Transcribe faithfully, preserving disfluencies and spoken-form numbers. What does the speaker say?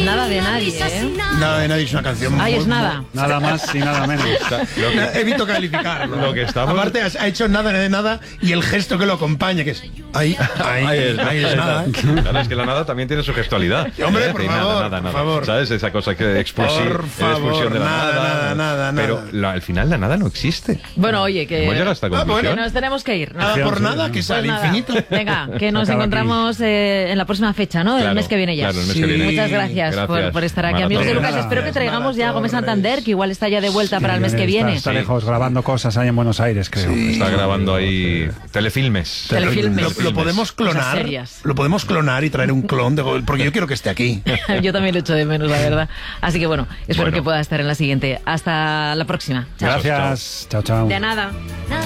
Nada de nadie, ¿eh? Nada de nadie es una canción. Ay, muy, es nada. Nada más y nada menos. Lo que, evito calificarlo. Lo que estamos... Aparte, ha hecho nada de nada y el gesto que lo acompaña, que es. Ahí, ahí, ahí es, ahí es nada. Claro, es que la nada también tiene su gestualidad. Hombre, ¿eh? por Y favor, nada, nada, por nada. favor. ¿Sabes? Esa cosa que expulsión, Por favor, expulsión de la nada, nada. nada, nada, nada. Pero la, al final la nada no existe. Bueno, oye, que... ¿Hemos llegado a esta Ah, conclusión? bueno. que nos tenemos que ir. ¿no? Nada por Sí, nada, sí. que Pues sale nada. infinito. Venga, que nos Acaba encontramos eh, en la próxima fecha, ¿no? Claro, el mes que viene ya. claro, el mes Sí. que viene. Muchas gracias, Gracias. Por, por estar aquí. Maratón. Amigos de Lucas, Nada, espero que traigamos ya a Gómez Torres. Santander, que igual está ya de vuelta para el mes que viene. Está, está Sí. lejos grabando cosas ahí en Buenos Aires, creo. Está grabando ahí telefilmes. Telefilmes. Lo, lo podemos Cosas clonar. serias. Lo podemos clonar y traer un clon de Go- porque yo quiero que esté aquí. Yo también lo echo de menos, la verdad. Así que bueno, espero Bueno. que pueda estar en la siguiente. Hasta la próxima. Chao. Gracias. Chao, chao. De nada. Nada